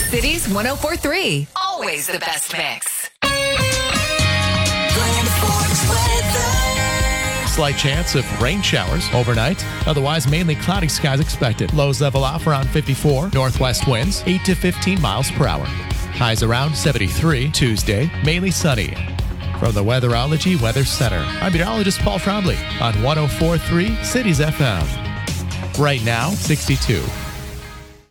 Cities 104.3. Always the best mix. Slight chance of rain showers overnight. Otherwise, mainly cloudy skies expected. Lows level off around 54. Northwest winds 8 to 15 miles per hour. Highs around 73. Tuesday, mainly sunny. From the Weatherology Weather Center, I'm meteorologist Paul Trombley on 104.3 Cities FM. Right now, 62.